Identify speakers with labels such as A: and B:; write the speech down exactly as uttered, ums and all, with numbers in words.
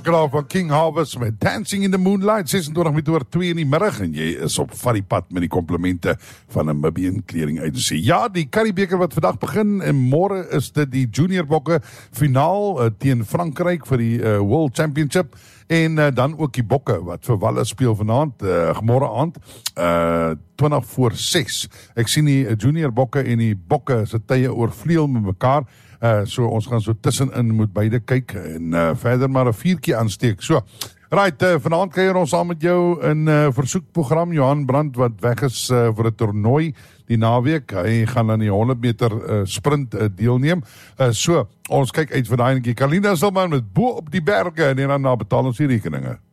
A: Akra van King Harvest met Dancing in the Moonlight, ses en twintig minute oor twee in die middag, en jy is op vat die pad met die komplimente van 'n Namibian Clearing Agency. Ja, die Curriebeeker wat vandag begin, en môre is dit die Junior Bokke finaal uh, teen Frankryk vir die uh, World Championship, en uh, dan ook die Bokke wat vir Walle speel vanaand, uh, môre aand, uh, twintig voor ses. Ek sien die Junior Bokke en die Bokke se tye oorvleuel met mekaar. Uh, so ons gaan so tussenin moet beide kyk en uh, verder maar 'n viertjie aansteek. So, right, uh, vanaand kuier ons saam met jou in 'n uh, versoekprogram. Johan Brandt wat weg is uh, vir 'n toernooi die naweek. Hy gaan aan die honderd meter uh, sprint uh, deelneem. Uh, so, ons kyk uit vir daai netjie. Kalina Silman met Bo op die berge, en dan na betaal ons die rekeninge.